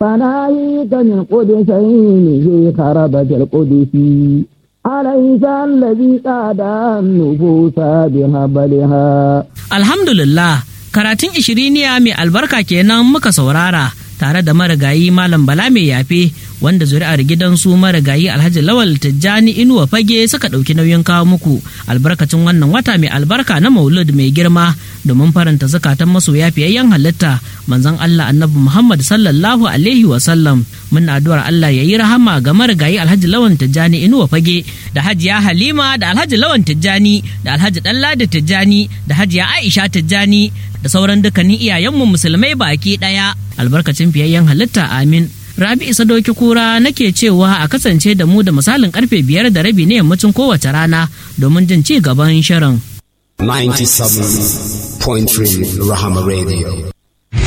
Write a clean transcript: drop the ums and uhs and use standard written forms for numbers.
فناهيك من قدسين خربت القدس أليس الذي قاد النفوس بهبلها. الحمد لله. Karatun ishiriniya mai albarka kenan muka saurara tare da marigayi Malam Bala mai yafe wanda zuri'ar gidansu marigayi Alhaji Lawal Tijjani Inuwa Fage suka ɗauki nauyin kawo muku albarkacin wannan wata mai albarka na Maulud mai girma domin faranta zakatan masoya fiyayyen halitta manzon Allah Annabi Muhammad sallallahu alaihi wa sallam. Muna addu'ar Allah ya yi rahama ga marigayi Alhaji Lawal Tijjani Inuwa Fage da Hajiya Halima da Alhaji Lawal Tijjani da Alhaji Ɗanladi Tijjani da Hajiya Aisha Tijjani da sauran dukkanin iyayenmu musulmai baki ɗaya albarkacin fiyayyen halitta amin. Rabi Isa Doki Kura nake cewa a kasance da mu da misalin karfe 5:30 na yammacin kowace rana domin jin ci gaban shirin. 97.3 Rahama Radio.